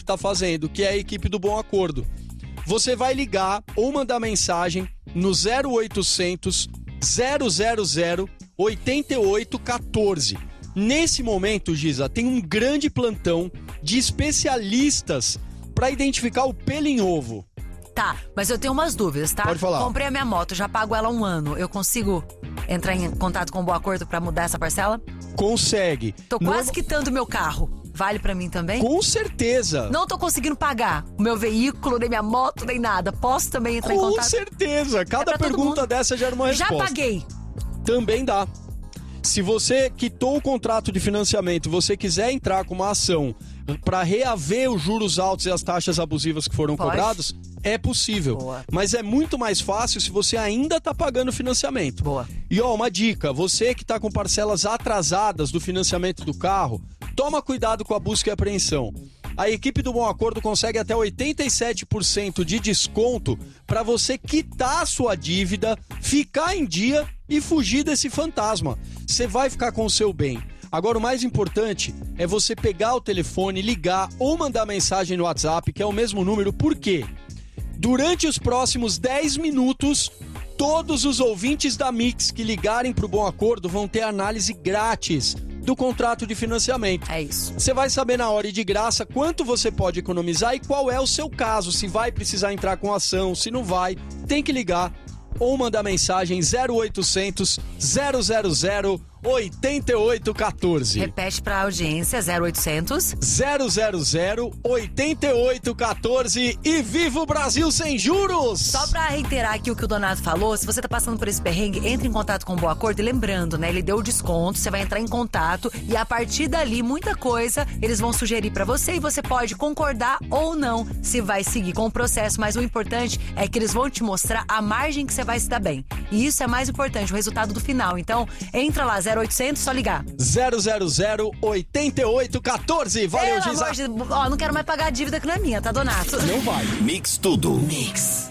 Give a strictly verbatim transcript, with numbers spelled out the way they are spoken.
está fazendo, que é a equipe do Bom Acordo. Você vai ligar ou mandar mensagem no zero oitocentos, zero zero zero, oito oito um quatro. Nesse momento, Giza, tem um grande plantão de especialistas para identificar o pelo em ovo. Tá, mas eu tenho umas dúvidas, tá? Pode falar. Comprei a minha moto, já pago ela há um ano. Eu consigo entrar em contato com o Bom Acordo pra mudar essa parcela? Consegue. Tô quase Não... quitando meu carro. Vale pra mim também? Com certeza. Não tô conseguindo pagar o meu veículo, nem minha moto, nem nada. Posso também entrar Com em contato? Com certeza. Cada é pergunta dessa gera uma resposta. Já paguei. Também dá. Se você quitou o contrato de financiamento e você quiser entrar com uma ação para reaver os juros altos e as taxas abusivas que foram Pode. cobrados, é possível. Boa. Mas é muito mais fácil se você ainda está pagando o financiamento. Boa. E ó, uma dica, você que está com parcelas atrasadas do financiamento do carro, toma cuidado com a busca e apreensão. A equipe do Bom Acordo consegue até oitenta e sete por cento de desconto para você quitar a sua dívida, ficar em dia e fugir desse fantasma. Você vai ficar com o seu bem. Agora, o mais importante é você pegar o telefone, ligar ou mandar mensagem no WhatsApp, que é o mesmo número. Por quê? Durante os próximos dez minutos, todos os ouvintes da Mix que ligarem para o Bom Acordo vão ter análise grátis do contrato de financiamento. É isso. Você vai saber na hora e de graça quanto você pode economizar e qual é o seu caso, se vai precisar entrar com ação, se não vai, tem que ligar ou mandar mensagem zero oitocentos, zero zero zero, oito oito um quatro. Repete pra audiência, zero oitocentos, zero zero zero, oito oito um quatro e viva o Brasil sem juros! Só pra reiterar aqui o que o Donato falou, se você tá passando por esse perrengue, entre em contato com o Bom Acordo e lembrando, né, ele deu o desconto, você vai entrar em contato e a partir dali, muita coisa eles vão sugerir pra você e você pode concordar ou não se vai seguir com o processo, mas o importante é que eles vão te mostrar a margem que você vai se dar bem. E isso é mais importante, o resultado do final. Então, entra lá, zero oitocentos, só ligar. zero zero zero, oito oito um quatro. Valeu, Pelo Giza. amor de... Ó, não quero mais pagar a dívida que não é minha, tá, Donato? Não vai. Mix tudo. Mix.